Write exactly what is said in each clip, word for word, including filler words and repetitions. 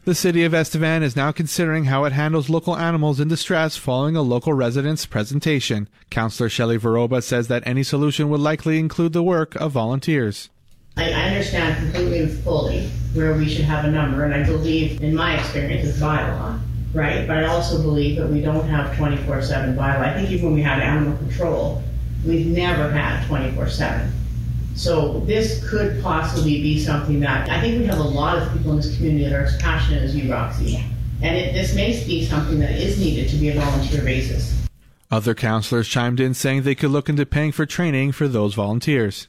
The city of Estevan is now considering how it handles local animals in distress following a local resident's presentation. Councillor Shelley Veroba says that any solution would likely include the work of volunteers. I understand completely and fully where we should have a number, and I believe, in my experience, it's bylaw, right? But I also believe that we don't have twenty-four seven bylaw. I think even when we had animal control, we've never had twenty-four seven. So this could possibly be something that, I think we have a lot of people in this community that are as passionate as you, Roxy. And it, this may be something that is needed to be a volunteer basis. Other councillors chimed in saying they could look into paying for training for those volunteers.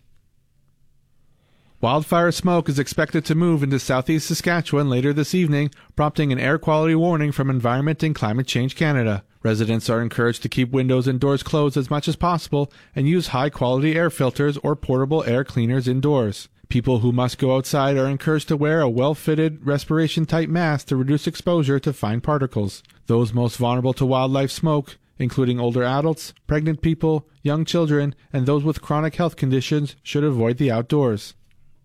Wildfire smoke is expected to move into southeast Saskatchewan later this evening, prompting an air quality warning from Environment and Climate Change Canada. Residents are encouraged to keep windows and doors closed as much as possible and use high-quality air filters or portable air cleaners indoors. People who must go outside are encouraged to wear a well-fitted, respiration-type mask to reduce exposure to fine particles. Those most vulnerable to wildlife smoke, including older adults, pregnant people, young children, and those with chronic health conditions, should avoid the outdoors.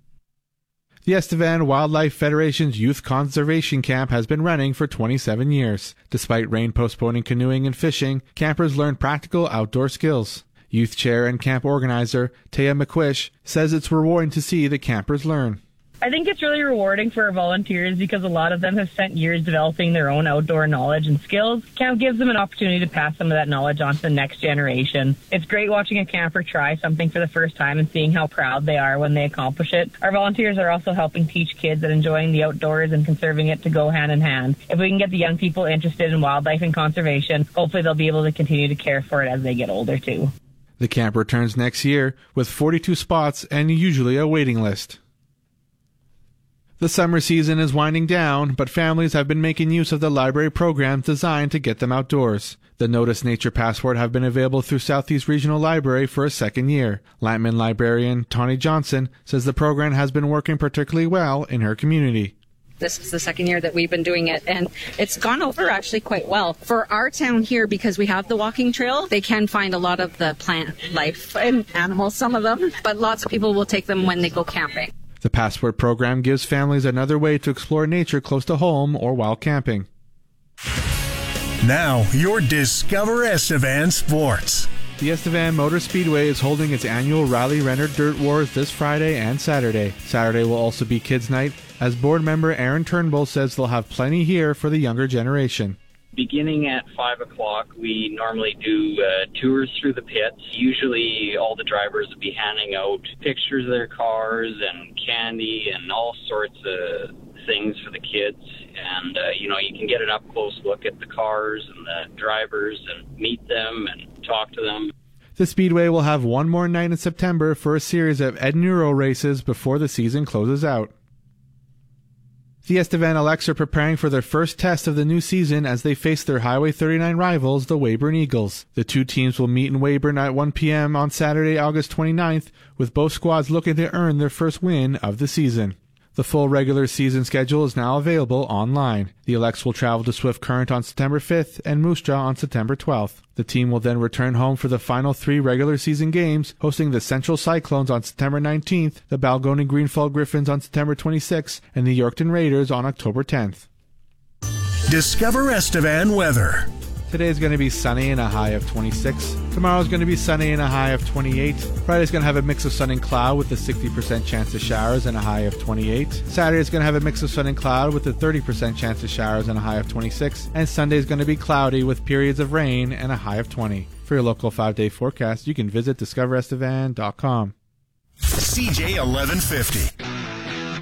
The Estevan Wildlife Federation's Youth Conservation Camp has been running for twenty-seven years. Despite rain postponing canoeing and fishing, campers learn practical outdoor skills. Youth Chair and Camp Organizer Taya McQuish says it's rewarding to see the campers learn. I think it's really rewarding for our volunteers because a lot of them have spent years developing their own outdoor knowledge and skills. Camp gives them an opportunity to pass some of that knowledge on to the next generation. It's great watching a camper try something for the first time and seeing how proud they are when they accomplish it. Our volunteers are also helping teach kids that enjoying the outdoors and conserving it to go hand in hand. If we can get the young people interested in wildlife and conservation, hopefully they'll be able to continue to care for it as they get older too. The camp returns next year with forty-two spots and usually a waiting list. The summer season is winding down, but families have been making use of the library programs designed to get them outdoors. The Notice Nature Passport have been available through Southeast Regional Library for a second year. Lantman librarian Tawny Johnson says the program has been working particularly well in her community. This is the second year that we've been doing it, and it's gone over actually quite well. For our town here, because we have the walking trail, they can find a lot of the plant life and animals, some of them, but lots of people will take them when they go camping. The Passport program gives families another way to explore nature close to home or while camping. Now, your Discover Estevan Sports. The Estevan Motor Speedway is holding its annual Rally Renner Dirt Wars this Friday and Saturday. Saturday will also be Kids Night, as board member Aaron Turnbull says they'll have plenty here for the younger generation. Beginning at five o'clock, we normally do uh, tours through the pits. Usually all the drivers will be handing out pictures of their cars and candy and all sorts of things for the kids. And, uh, you know, you can get an up-close look at the cars and the drivers and meet them and talk to them. The Speedway will have one more night in September for a series of enduro races before the season closes out. The Estevan Elects are preparing for their first test of the new season as they face their Highway thirty-nine rivals, the Weyburn Eagles. The two teams will meet in Weyburn at one p.m. on Saturday, August twenty-ninth, with both squads looking to earn their first win of the season. The full regular season schedule is now available online. The Elects will travel to Swift Current on September fifth and Moose Jaw on September twelfth. The team will then return home for the final three regular season games, hosting the Central Cyclones on September nineteenth, the Balgonie Greenfell Griffins on September twenty-sixth, and the Yorkton Raiders on October tenth. Discover Estevan weather. Today is going to be sunny and a high of twenty-six. Tomorrow is going to be sunny and a high of twenty-eight. Friday is going to have a mix of sun and cloud with a sixty percent chance of showers and a high of twenty-eight. Saturday is going to have a mix of sun and cloud with a thirty percent chance of showers and a high of twenty-six. And Sunday is going to be cloudy with periods of rain and a high of twenty. For your local five-day forecast, you can visit discover estevan dot com. C J eleven fifty.